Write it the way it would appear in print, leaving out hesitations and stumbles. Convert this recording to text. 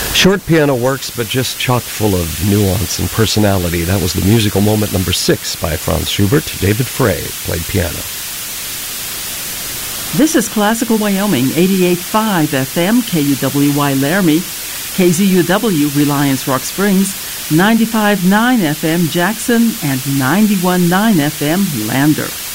Short piano works, but just chock full of nuance and personality. That was the musical moment number 6 by Franz Schubert. David Frey played piano. This is Classical Wyoming, 88.5 FM, KUWY Laramie, KZUW Reliance Rock Springs, 95.9 FM Jackson, and 91.9 FM Lander.